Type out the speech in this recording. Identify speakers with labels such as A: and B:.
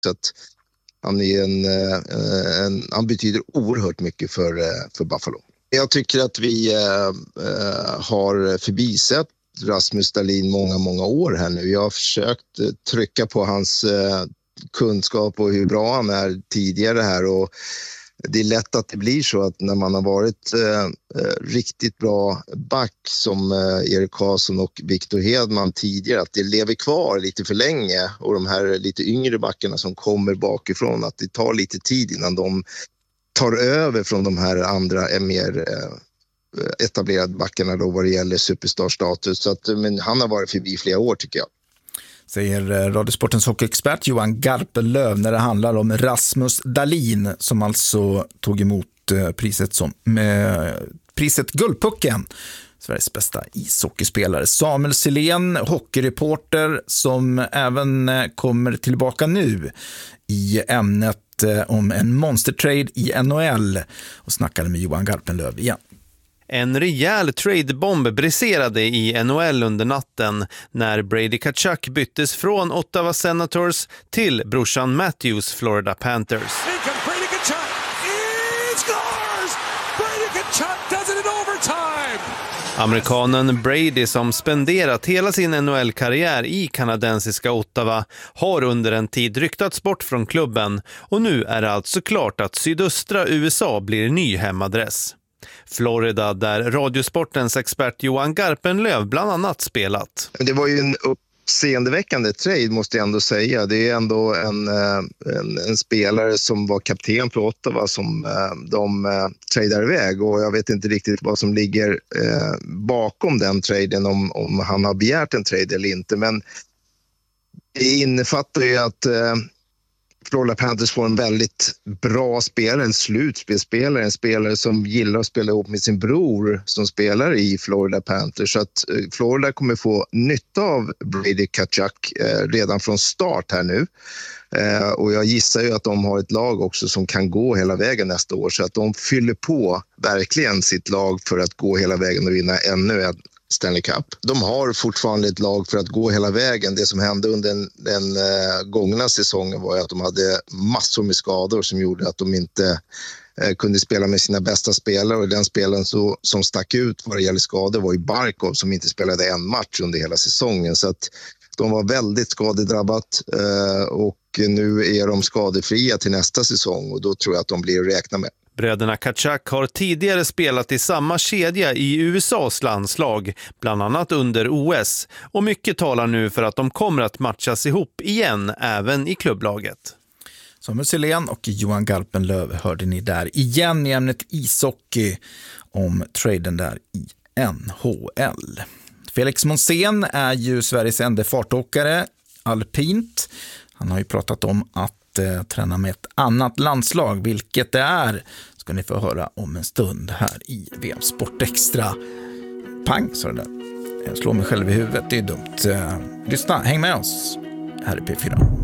A: Så att han är han betyder oerhört mycket för Buffalo. Jag tycker att vi har förbisett Rasmus Dahlin många år här nu. Jag har försökt trycka på hans kunskap och hur bra han är tidigare här, och det är lätt att det blir så att när man har varit riktigt bra back som Erik Karlsson och Victor Hedman tidigare, att det lever kvar lite för länge, och de här lite yngre backarna som kommer bakifrån, att det tar lite tid innan de tar över från de här andra mer etablerade backarna då vad det gäller superstar-status. Så att, men han har varit förbi flera år tycker jag.
B: Säger Radiosportens hockeyexpert Johan Garpenlöv när det handlar om Rasmus Dahlin som alltså tog emot priset Guldpucken, Sveriges bästa ishockeyspelare. Samuel Silén, hockeyreporter som även kommer tillbaka nu i ämnet om en monstertrade i NHL och snackade med Johan Garpenlöv igen.
C: En rejäl tradebomb briserade i NHL under natten när Brady Tkachuk byttes från Ottawa Senators till brorsan Matthews Florida Panthers. Amerikanen Brady, som spenderat hela sin NHL-karriär i kanadensiska Ottawa, har under en tid ryktats bort från klubben, och nu är det alltså klart att sydöstra USA blir ny hemadress. Florida, där Radiosportens expert Johan Garpenlöv bland annat spelat.
A: Det var ju en uppseendeväckande trade måste jag ändå säga. Det är ändå en spelare som var kapten för Ottawa som de tradar iväg, och jag vet inte riktigt vad som ligger bakom den traden, om han har begärt en trade eller inte, men det innefattar ju att Florida Panthers får en väldigt bra spelare, en slutspelspelare, en spelare som gillar att spela ihop med sin bror som spelar i Florida Panthers. Så att Florida kommer få nytta av Brady Tkachuk redan från start här nu. Och jag gissar ju att de har ett lag också som kan gå hela vägen nästa år, så att de fyller på verkligen sitt lag för att gå hela vägen och vinna ännu en Stanley Cup. De har fortfarande ett lag för att gå hela vägen. Det som hände under den gångna säsongen var att de hade massor med skador som gjorde att de inte kunde spela med sina bästa spelare, och den spelaren som stack ut vad det gäller skador var ju Barkov som inte spelade en match under hela säsongen, så att de var väldigt skadedrabbat och nu är de skadefria till nästa säsong, och då tror jag att de blir att räkna med.
C: Bröderna Tkachuk har tidigare spelat i samma kedja i USAs landslag, bland annat under OS, och mycket talar nu för att de kommer att matchas ihop igen även i klubblaget.
B: Samuel Silén och Johan Garpenlöv hörde ni där igen i ämnet ishockey om traden där i NHL. Felix Monsén är ju Sveriges enda fartåkare alpint. Han har ju pratat om att träna med ett annat landslag, vilket det är ska ni få höra om en stund här i VM Sport Extra. Pang, så det där. Jag slår mig själv i huvudet, det är dumt. Lyssna, häng med oss här i P4.